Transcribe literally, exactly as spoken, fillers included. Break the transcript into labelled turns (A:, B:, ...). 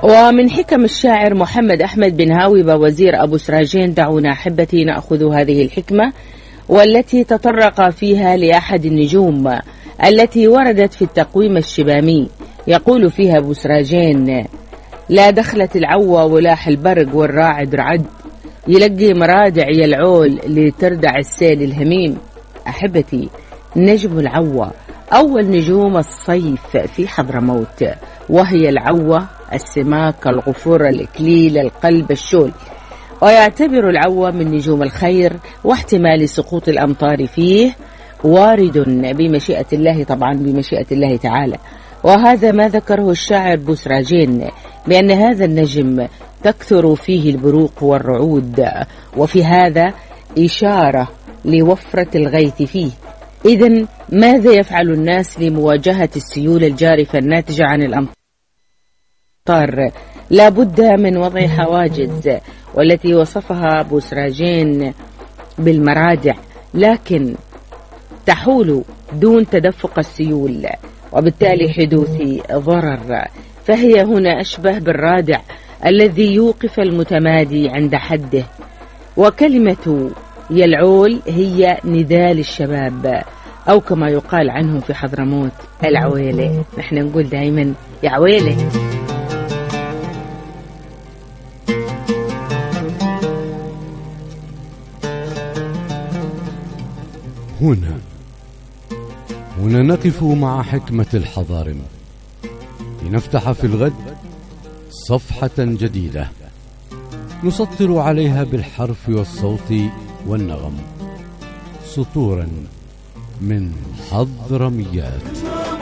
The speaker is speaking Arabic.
A: ومن حكم الشاعر محمد أحمد بن هاوبة وزير أبو سراجين، دعونا أحبتي نأخذ هذه الحكمة والتي تطرق فيها لأحد النجوم التي وردت في التقويم الشبامي. يقول فيها أبو سراجين: لا دخلت العوى ولاح البرق والراعد رعد، يلقي مرادع يلعول لتردع السيل الهميم. أحبتي، نجم العوى أول نجوم الصيف في حضرموت، وهي العوى السماك الغفور الإكليل القلب الشول، ويعتبر العوى من نجوم الخير، واحتمال سقوط الأمطار فيه وارد بمشيئة الله، طبعا بمشيئة الله تعالى. وهذا ما ذكره الشاعر بوسراجين، بأن هذا النجم تكثر فيه البروق والرعود، وفي هذا إشارة لوفرة الغيث فيه. إذن ماذا يفعل الناس لمواجهة السيول الجارفة الناتجة عن الأمطار؟ لا بد من وضع حواجز، والتي وصفها أبو سراجين بالمرادع، لكن تحول دون تدفق السيول وبالتالي حدوث ضرر، فهي هنا أشبه بالرادع الذي يوقف المتمادي عند حده. وكلمة يلعول هي نذال الشباب، أو كما يقال عنهم في حضرموت العويلة. نحن نقول دائما يا عويلة.
B: هنا هنا نقف مع حكمة الحضارم لنفتح في الغد صفحة جديدة نسطر عليها بالحرف والصوت والنغم سطورا من حضرميات.